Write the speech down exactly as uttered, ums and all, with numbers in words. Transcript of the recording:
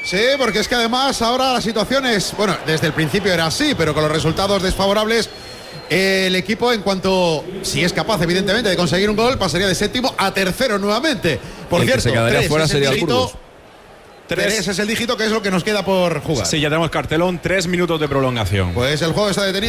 Sí, porque es que además ahora la situación es, bueno, desde el principio era así, pero con los resultados desfavorables, eh, el equipo, en cuanto, si es capaz evidentemente de conseguir un gol, pasaría de séptimo a tercero nuevamente. Por el cierto, que se quedaría tres fuera es el sería el dígito, Burgos. tres. tres es el dígito que es lo que nos queda por jugar. Sí, ya tenemos cartelón, tres minutos de prolongación. Pues el juego está detenido.